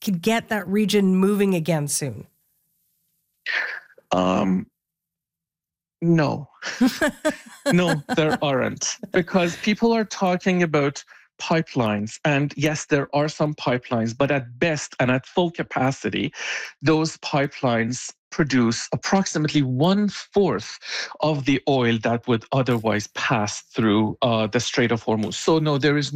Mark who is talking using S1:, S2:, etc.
S1: could get that region moving again soon?
S2: No. No, there aren't. Because people are talking about pipelines. And yes, there are some pipelines, but at best and at full capacity, those pipelines produce approximately 1/4 of the oil that would otherwise pass through the Strait of Hormuz. So no, there is